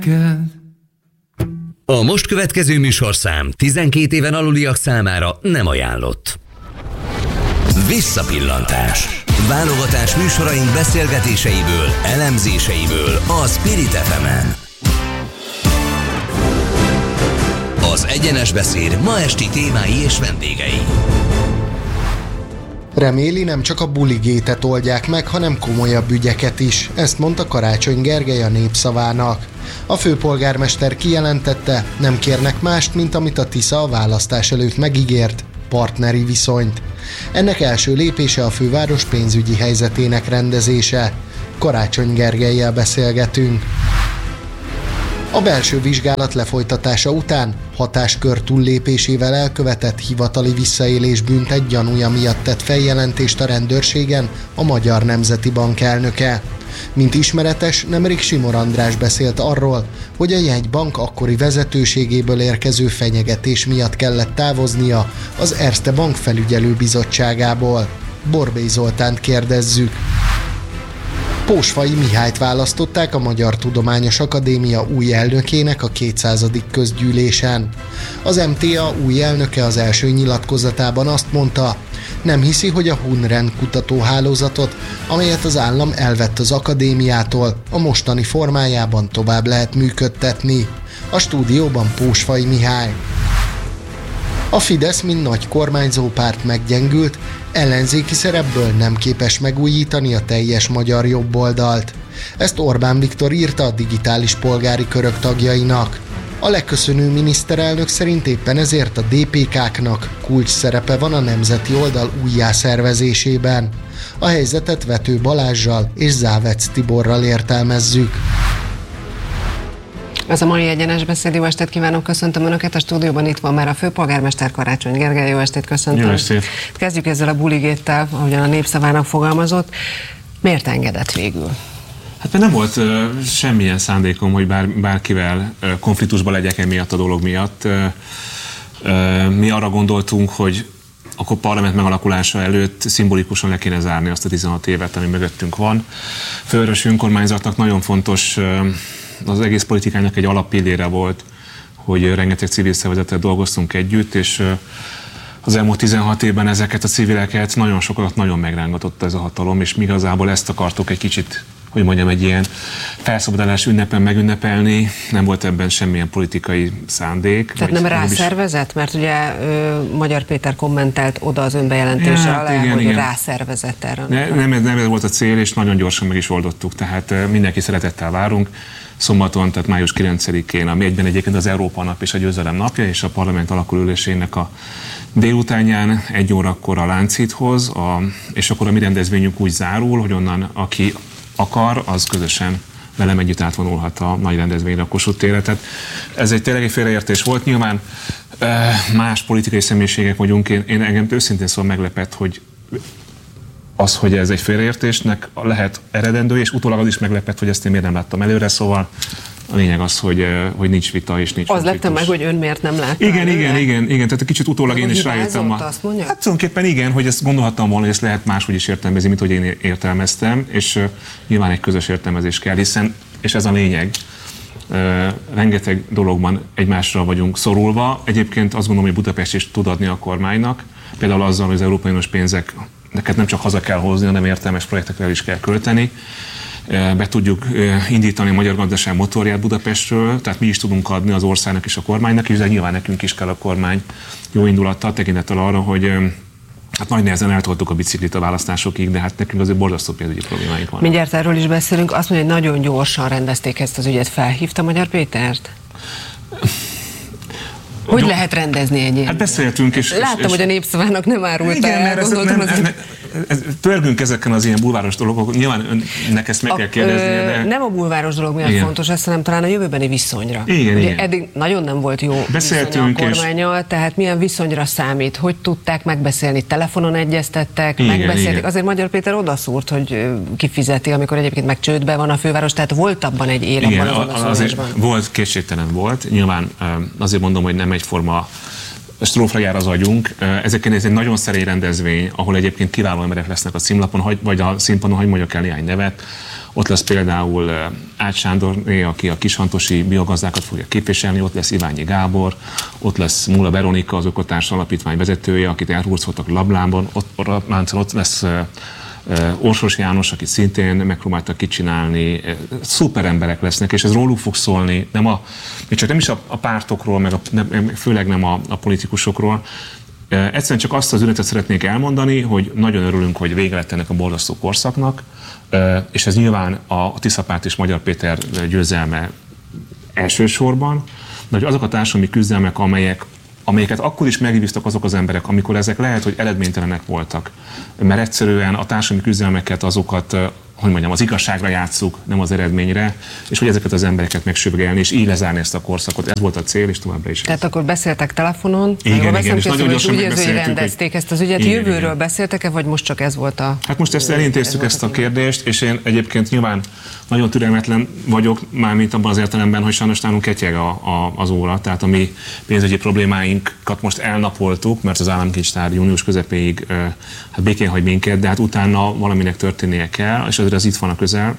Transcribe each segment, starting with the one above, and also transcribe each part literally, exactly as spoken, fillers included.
A most következő műsorszám tizenkét éven aluliak számára nem ajánlott. Visszapillantás. Válogatás műsoraink beszélgetéseiből, elemzéseiből a Spirit ef emen. Az egyenes beszéd ma esti témái és vendégei. Reméli, nem csak a buligétet oldják meg, hanem komolyabb ügyeket is. Ezt mondta Karácsony Gergely a Népszavának. A főpolgármester kijelentette, nem kérnek mást, mint amit a Tisza a választás előtt megígért, partneri viszonyt. Ennek első lépése a főváros pénzügyi helyzetének rendezése. Karácsony Gergellyel beszélgetünk. A belső vizsgálat lefolytatása után hatáskör túllépésével elkövetett hivatali visszaélés bűntett gyanúja miatt tett feljelentést a rendőrségen a Magyar Nemzeti Bank elnöke. Mint ismeretes, nemrég Simor András beszélt arról, hogy a jegybank akkori vezetőségéből érkező fenyegetés miatt kellett távoznia az Erste Bank felügyelő bizottságából. Borbély Zoltánt kérdezzük. Pósfai Mihályt választották a Magyar Tudományos Akadémia új elnökének a kétszázadik közgyűlésen. Az em té á új elnöke az első nyilatkozatában azt mondta, nem hiszi, hogy a Hunren kutatóhálózatot, amelyet az állam elvett az akadémiától, a mostani formájában tovább lehet működtetni. A stúdióban Pósfai Mihály. A Fidesz, mint nagy kormányzó párt meggyengült, ellenzéki szerepből nem képes megújítani a teljes magyar jobboldalt. Ezt Orbán Viktor írta a digitális polgári körök tagjainak. A leköszönő miniszterelnök szerint éppen ezért a dé pé ká-knak kulcs szerepe van a nemzeti oldal újjászervezésében. A helyzetet Vető Balázssal és Závec Tiborral értelmezzük. Ez a mai egyenes beszéd. Jó estét kívánok, köszöntöm Önöket. A stúdióban itt van már a főpolgármester Karácsony Gergely. Jó estét, köszöntöm. Jó estét. Kezdjük ezzel a buligéttel, ahogyan a Népszavának fogalmazott. Miért engedett végül? Hát mert nem volt uh, semmilyen szándékom, hogy bár, bárkivel uh, konfliktusba legyek emiatt a dolog miatt. Uh, uh, mi arra gondoltunk, hogy akkor parlament megalakulása előtt szimbolikusan le kéne zárni azt a tizenhat évet, ami mögöttünk van. Fővárosi önkormányzatnak nagyon fontos, uh, az egész politikának egy alappillére volt, hogy rengeteg civil szervezettel dolgoztunk együtt, és uh, az elmúlt tizenhat évben ezeket a civileket nagyon sokat nagyon megrángatott ez a hatalom, és mi igazából ezt akartuk egy kicsit, hogy mondjam, egy ilyen felszabadulás ünnepen megünnepelni, nem volt ebben semmilyen politikai szándék. Tehát nem rászervezett? Mert ugye ö, Magyar Péter kommentelt oda az önbejelentése ja, alá, igen, hogy igen. rászervezett erre. Ne, nem, ez, nem ez volt a cél, és nagyon gyorsan meg is oldottuk, tehát uh, mindenki szeretettel várunk. Szombaton, tehát május kilencedikén, ami egyben egyébként az Európa nap és a győzelem napja, és a parlament alakulülésének a délutánján egy órakor a Lánchídhoz, a, és akkor a mi rendezvényünk úgy zárul, hogy onnan aki akar, az közösen velem együtt átvonulhat a nagy rendezvényre, a Kossuth térre. Tehát ez egy tényleg egy félreértés volt. Nyilván más politikai személyiségek vagyunk. Én, én engem őszintén szóval meglepett, hogy az, hogy ez egy félreértésnek lehet eredendő, és utólag az is meglepett, hogy ezt én miért nem láttam előre, szóval a lényeg az, hogy, hogy nincs vita és nincs Az lepte meg, hogy ön miért nem látta Igen, előre? igen, igen, igen, tehát egy kicsit utólag én is rájöttem. A... Azt mondja? Hát tulajdonképpen igen, hogy ezt gondolhattam volna, hogy ezt lehet máshogy is értelmezni, mint hogy én értelmeztem, és uh, nyilván egy közös értelmezés kell, hiszen, és ez a lényeg, uh, rengeteg dologban egymásra vagyunk szorulva. Egyébként azt gondolom, hogy Budapest is tud adni a kormánynak, például azzal, hogy az európai uniós pénzek neked nem csak haza kell hozni, hanem értelmes projektekre is kell költeni. Be tudjuk indítani a magyar gazdaság motorját Budapestről, tehát mi is tudunk adni az országnak és a kormánynak is, de nyilván nekünk is kell a kormány jó indulattal, tekintettel arra, hogy hát nagy nehezen eltoltuk a biciklit a választásokig, de hát nekünk azért borzasztó pénzügyi problémáink van. Mindjárt erről is beszélünk. Azt mondja, hogy nagyon gyorsan rendezték ezt az ügyet. Felhívta Magyar Pétert? Hogy lehet rendezni egy ilyen? Hát beszéltünk, és... Láttam, és, hogy a Népszavának nem árulta el, el, gondoltam nem, az... Ne, ez, pörgünk ezeken az ilyen bulváros dolgokon, nyilván önnek ezt meg a, kell kérdeznie, de... Nem a bulváros dolog miatt igen. fontos ez, hanem talán a jövőbeni viszonyra. Igen, Ugye igen. eddig nagyon nem volt jó viszony a kormánnyal, és... tehát milyen viszonyra számít, hogy tudták megbeszélni, telefonon egyeztettek, igen, megbeszélték. Igen. Azért Magyar Péter odaszúrt, hogy kifizeti, amikor egyébként meg csődben van a főváros, tehát volt abban egy ér abban az odaszólásban. Volt, kétségtelen volt. Nyilván azért mondom, hogy nem egyforma strófra jár az agyunk. Ezeken ez egy nagyon szerény rendezvény, ahol egyébként kiváló emberek lesznek a címlapon, vagy a színpadon, hogy mondjak el néhány nevet. Ott lesz például Ács Sándorné, aki a kishantosi biogazdákat fogja képviselni, ott lesz Iványi Gábor, ott lesz Múla Veronika, az Ökotárs Alapítvány vezetője, akit elhurcoltak Lablánban, ott, ott lesz Orsos János, akit szintén megpróbáltak kicsinálni, szuper emberek lesznek, és ez róluk fog szólni, nem a, csak nem is a, a pártokról, meg a, nem, főleg nem a, a politikusokról. Egyszerűen csak azt az üzenetet szeretnék elmondani, hogy nagyon örülünk, hogy vége lett ennek a borzasztó korszaknak, és ez nyilván a Tiszapárt és Magyar Péter győzelme elsősorban, de hogy azok a társadalmi küzdelmek, amelyek amelyeket akkor is megvívtak azok az emberek, amikor ezek lehet, hogy eredménytelenek voltak. Mert egyszerűen a társadalmi küzdelmeket, azokat, hogy mondjam, az igazságra játsszuk, nem az eredményre, és hogy ezeket az embereket megsüvegelni, és így lezárni ezt a korszakot. Ez volt a cél, és továbbra is. Tehát ez. Akkor beszéltek telefonon, igen, igen, és nagyon gyorsan úgy érző, hogy rendezték ezt az ügyet. Igen, jövőről igen. beszéltek-e, vagy most csak ez volt a... Hát most ezt elintéztük, ez ezt a kérdést, és én egyébként nyilván nagyon türelmetlen vagyok, mármint abban az értelemben, hogy sajnos nálunk ketyeg a, a, az óra, tehát a mi pénzügyi problémáinkat most elnapoltuk, mert az államkincstár június közepéig hát békén hagy minket, de hát utána valaminek történnie kell, és azért az itt van a közel.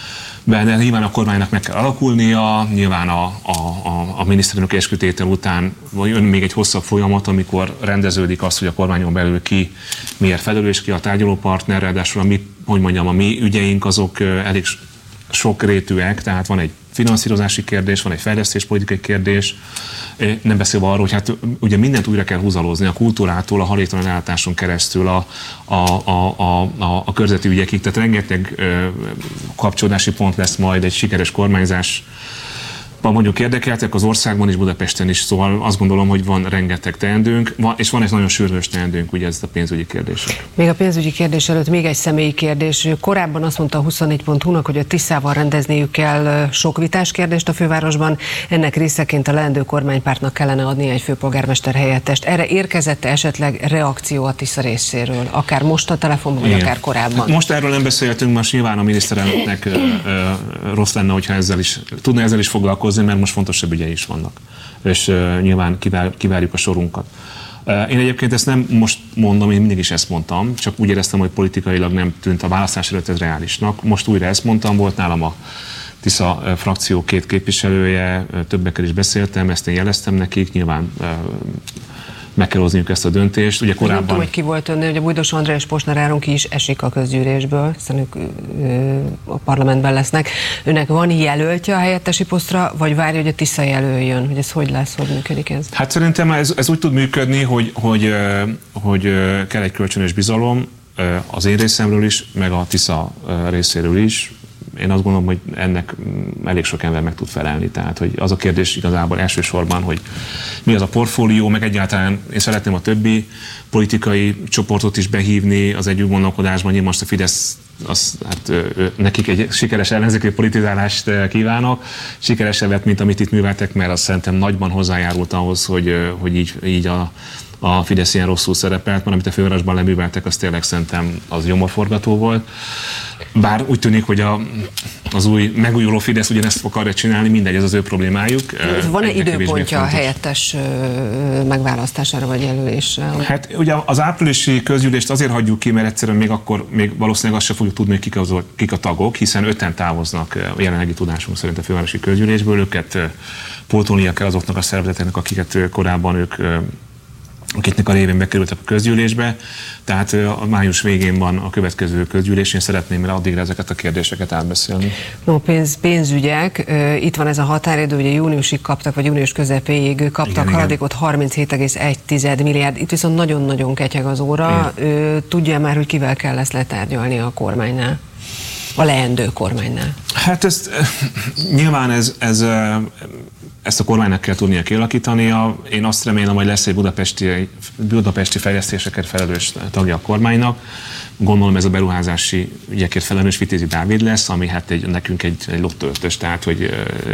De nyilván a kormánynak meg kell alakulnia, nyilván a, a, a, a miniszterelnök eskütétel után jön még egy hosszabb folyamat, amikor rendeződik az, hogy a kormányon belül ki miért felelős, ki a tárgyalópartner, ráadásul a mi, hogy mondjam, a mi ügyeink azok elég sokrétűek, tehát van egy finanszírozási kérdés, van egy fejlesztéspolitikai kérdés, nem beszélve arról, hogy hát ugye mindent újra kell húzalozni, a kultúrától, a hajléktalan ellátáson keresztül, a, a, a, a, a, a körzeti ügyekig, tehát rengeteg ö, kapcsolódási pont lesz majd egy sikeres kormányzás. Mondjuk érdekeltek az országban és Budapesten is, szóval azt gondolom, hogy van rengeteg teendőnk, van, és van egy nagyon sürgős teendőnk, ugye ez a pénzügyi kérdések. Még a pénzügyi kérdés előtt még egy személyi kérdés. Korábban azt mondta a huszonnégy pont hu-nak, hogy a Tiszával rendezniük kell sok vitás kérdést a fővárosban, ennek részeként a leendő kormánypártnak kellene adnia egy főpolgármester helyettest. Erre érkezett esetleg reakció a Tisza részéről, akár most a telefonban, vagy igen. akár korábban? Hát most erről nem beszéltünk, most nyilván a miniszterelnöknek ö, ö, rossz lenne, hogyha ezzel is, tudna ezzel is foglalkozni, mert most fontosabb ügyei is vannak, és uh, nyilván kivár, kivárjuk a sorunkat. Uh, én egyébként ezt nem most mondom, én mindig is ezt mondtam, csak úgy éreztem, hogy politikailag nem tűnt a választás előtt ez reálisnak. Most újra ezt mondtam, volt nálam a Tisza uh, frakció két képviselője, uh, többekkel is beszéltem, ezt én jeleztem nekik, nyilván uh, meg kell hozniuk ezt a döntést. Ugye korábban... Nem tudom, hogy ki volt önnél, hogy a Bújdos András és Posner Áron ki is esik a közgyűlésből, hiszen ők ö, a parlamentben lesznek. Önnek van jelöltje a helyettesi posztra, vagy várja, hogy a Tisza jelöljön? Hogy ez hogy lesz, hogy működik ez? Hát szerintem ez, ez úgy tud működni, hogy, hogy, hogy kell egy kölcsönös bizalom az én részemről is, meg a Tisza részéről is. Én azt gondolom, hogy ennek elég sok ember meg tud felelni. Tehát, hogy az a kérdés igazából elsősorban, hogy mi az a portfólió, meg egyáltalán én szeretném a többi politikai csoportot is behívni az együtt gondolkodásban. Nyilván most a Fidesz, az, hát, nekik egy sikeres ellenzéki politizálást kívánok, sikeresebbet, mint amit itt műveltek, mert azt szerintem nagyban hozzájárult ahhoz, hogy, hogy így, így a a Fidesz ilyen rosszul szerepelt, mert amit a fővárosban leműveltek, az tényleg szerintem az gyomorforgató volt. Bár úgy tűnik, hogy a, az új megújuló Fidesz ugyanezt akarja csinálni, mindegy, ez az ő problémájuk. Van-e időpontja a helyettes megválasztására vagy jelölésre? Hát ugye az áprilisi közgyűlést azért hagyjuk ki, mert egyszerűen még akkor még valószínűleg azt sem fogjuk tudni, hogy kik, az, kik a tagok, hiszen öten távoznak a jelenlegi tudásunk szerint a fővárosi közgyűlésből, őket pótolnia kell azoknak a szervezeteknek, akiket korábban ők akiknek a révén bekerültek a közgyűlésbe, tehát a május végén van a következő közgyűlés, én szeretném el addigra ezeket a kérdéseket átbeszélni. No, pénz, pénzügyek, itt van ez a határidő, ugye júniusig kaptak, vagy június közepéig kaptak igen, haladékot harminchét egész egy milliárd, itt viszont nagyon-nagyon ketyeg az óra. Igen. Tudja már, hogy kivel kell ezt letárgyalni a kormánynál? A leendő kormánynál? Hát ezt nyilván ez, ez ezt a kormánynak kell tudnia kialakítania. Én azt remélem, hogy lesz egy budapesti, budapesti fejlesztéseket felelős tagja a kormánynak. Gondolom ez a beruházási ügyekért felelős Vitézi Dávid lesz, ami hát egy, nekünk egy, egy lottöltös, tehát hogy,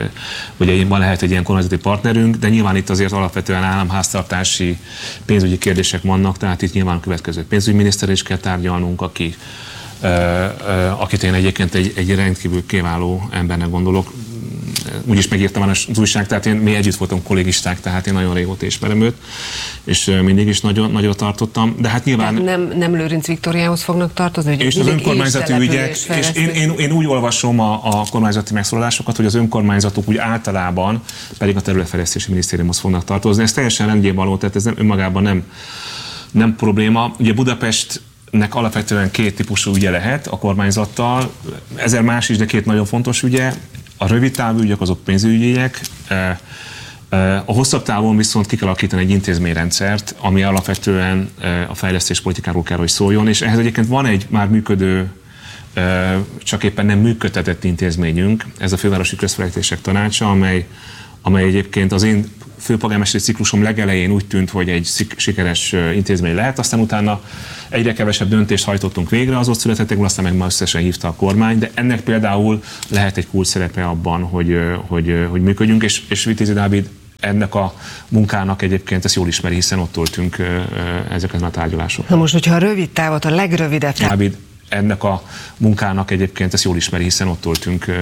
hogy van lehet egy ilyen kormányzati partnerünk, de nyilván itt azért alapvetően államháztartási pénzügyi kérdések vannak, tehát itt nyilván a következő pénzügyminiszter is kell tárgyalnunk, aki, akit én egyébként egy, egy rendkívül kiváló embernek gondolok. úgyis megírtam már az újság, tehát én, mi együtt voltunk kollégisták, tehát én nagyon régóta ismerem őt, és mindig is nagyon, nagyra tartottam, de hát nyilván... Nem, nem Lőrinc Viktóriához fognak tartozni? Hogy és az önkormányzati ügyek, és én, én, én úgy olvasom a, a kormányzati megszólalásokat, hogy az önkormányzatok úgy általában pedig a területfejlesztési minisztériumhoz fognak tartozni. Ez teljesen rendjén való, tehát ez nem, önmagában nem, nem probléma. Ugye Budapestnek alapvetően két típusú ügye lehet a kormányzattal, ezer más is, de két nagyon fontos ügye. A rövid távú ügyek azok pénzügyek, a hosszabb távon viszont ki kell alakítani egy intézményrendszert, ami alapvetően a fejlesztéspolitikáról kell, hogy szóljon, és ehhez egyébként van egy már működő, csak éppen nem működtetett intézményünk, ez a Fővárosi Közfejlesztések Tanácsa, amely, amely egyébként az én főpolgármesteri ciklusom legelején úgy tűnt, hogy egy sikeres intézmény lehet, aztán utána egyre kevesebb döntést hajtottunk végre az ott születettekből, aztán meg már összesen hívta a kormány, de ennek például lehet egy kulcs szerepe abban, hogy, hogy, hogy működjünk, és, és Vitézi Dávid ennek a munkának egyébként ezt jól ismeri, hiszen ott töltünk ezeket a tárgyalások. Na most, hogyha a rövid távot, a legrövidebb távot... Dávid ennek a munkának egyébként ezt jól ismeri, hiszen ott töltünk